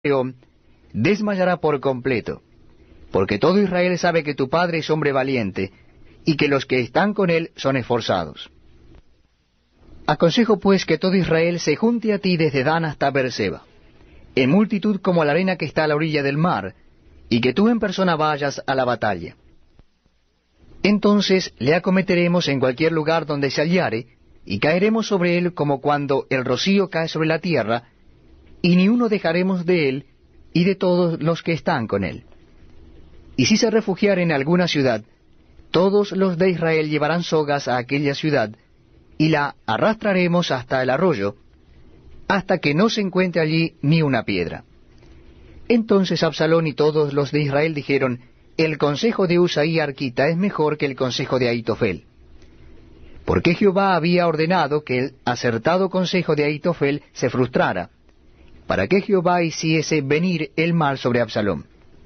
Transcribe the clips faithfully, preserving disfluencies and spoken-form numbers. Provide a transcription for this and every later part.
desmayará por completo, porque todo Israel sabe que tu padre es hombre valiente, y que los que están con él son esforzados. Aconsejo pues que todo Israel se junte a ti desde Dan hasta Beerseba, en multitud como la arena que está a la orilla del mar, y que tú en persona vayas a la batalla. Entonces le acometeremos en cualquier lugar donde se hallare, y caeremos sobre él como cuando el rocío cae sobre la tierra, y ni uno dejaremos de él y de todos los que están con él. Y si se refugiare en alguna ciudad, todos los de Israel llevarán sogas a aquella ciudad, y la arrastraremos hasta el arroyo, hasta que no se encuentre allí ni una piedra. Entonces Absalón y todos los de Israel dijeron, el consejo de Usaí arquita es mejor que el consejo de Ahitofel. Porque Jehová había ordenado que el acertado consejo de Ahitofel se frustrara, para que Jehová hiciese venir el mal sobre Absalón.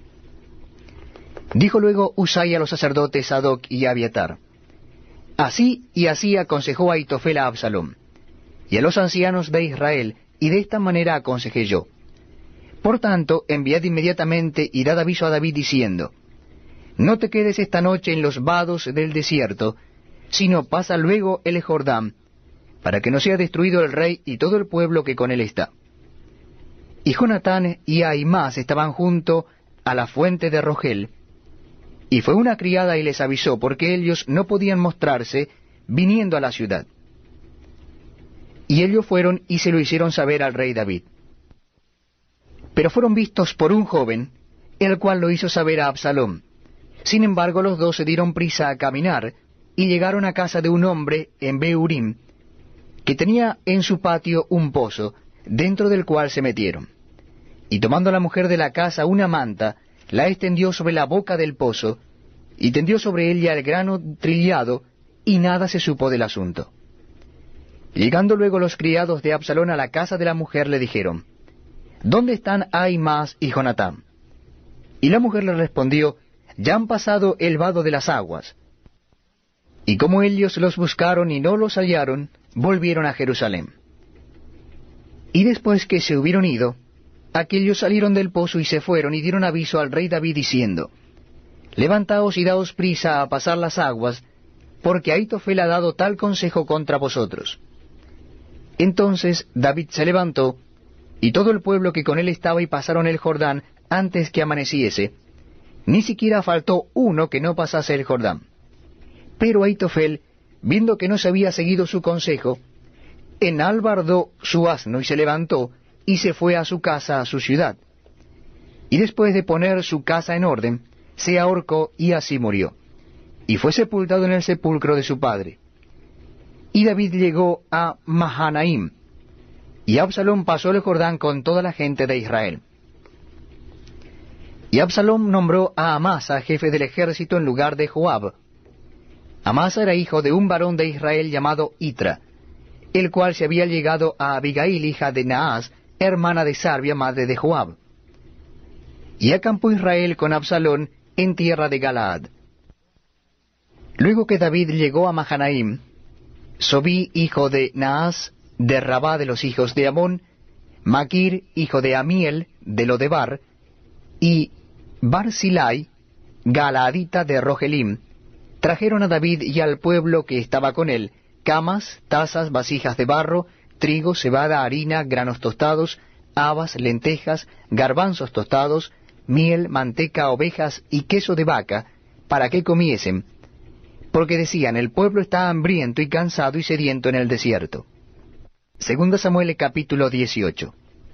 Dijo luego Usaí a los sacerdotes Sadoc y Abiatar, así y así aconsejó Ahitofel a Absalón, y a los ancianos de Israel, y de esta manera aconsejé yo. Por tanto, enviad inmediatamente y dad aviso a David diciendo, no te quedes esta noche en los vados del desierto, sino pasa luego el Jordán, para que no sea destruido el rey y todo el pueblo que con él está. Y Jonatán y Ahimaas estaban junto a la fuente de Rogel, y fue una criada y les avisó, porque ellos no podían mostrarse viniendo a la ciudad. Y ellos fueron y se lo hicieron saber al rey David. Pero fueron vistos por un joven, el cual lo hizo saber a Absalón. Sin embargo, los dos se dieron prisa a caminar, y llegaron a casa de un hombre en Beurim, que tenía en su patio un pozo, dentro del cual se metieron. Y tomando la mujer de la casa una manta, la extendió sobre la boca del pozo, y tendió sobre ella el grano trillado, y nada se supo del asunto. Llegando luego los criados de Absalón a la casa de la mujer, le dijeron, ¿dónde están Ahimaas y Jonatán? Y la mujer le respondió, ya han pasado el vado de las aguas. Y como ellos los buscaron y no los hallaron, volvieron a Jerusalén. Y después que se hubieron ido, aquellos salieron del pozo y se fueron y dieron aviso al rey David diciendo, levantaos y daos prisa a pasar las aguas, porque Ahitofel ha dado tal consejo contra vosotros. Entonces David se levantó, y todo el pueblo que con él estaba, y pasaron el Jordán antes que amaneciese, ni siquiera faltó uno que no pasase el Jordán. Pero Ahitofel, viendo que no se había seguido su consejo, enalbardó su asno y se levantó, y se fue a su casa, a su ciudad. Y después de poner su casa en orden, se ahorcó y así murió. Y fue sepultado en el sepulcro de su padre. Y David llegó a Mahanaim, y Absalón pasó el Jordán con toda la gente de Israel. Y Absalón nombró a Amasa jefe del ejército en lugar de Joab. Amasa era hijo de un varón de Israel llamado Itra, el cual se había llegado a Abigail, hija de Naas, hermana de Sarbia, madre de Joab. Y acampó Israel con Absalón en tierra de Galaad. Luego que David llegó a Mahanaim, Sobí, hijo de Naas, de Rabá de los hijos de Amón, Maquir, hijo de Amiel, de Lodebar, y Barzilai, Galaadita de Rogelim, trajeron a David y al pueblo que estaba con él, camas, tazas, vasijas de barro, trigo, cebada, harina, granos tostados, habas, lentejas, garbanzos tostados, miel, manteca, ovejas y queso de vaca, para que comiesen, porque decían, el pueblo está hambriento y cansado y sediento en el desierto. Segunda Samuel capítulo dieciocho.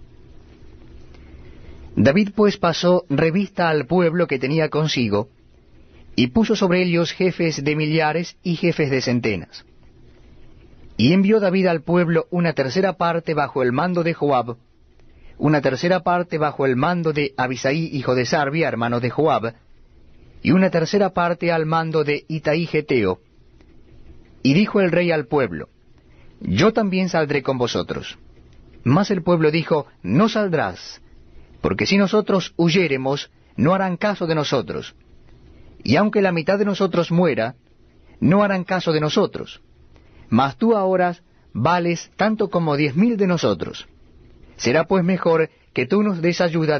David pues pasó revista al pueblo que tenía consigo, y puso sobre ellos jefes de millares y jefes de centenas. Y envió David al pueblo una tercera parte bajo el mando de Joab, una tercera parte bajo el mando de Abisaí, hijo de Sarbia, hermano de Joab, y una tercera parte al mando de Itaí Geteo. Y dijo el rey al pueblo, yo también saldré con vosotros. Mas el pueblo dijo, no saldrás, porque si nosotros huyéremos, no harán caso de nosotros. Y aunque la mitad de nosotros muera, no harán caso de nosotros. Mas tú ahora vales tanto como diez mil de nosotros. Será pues mejor que tú nos des ayuda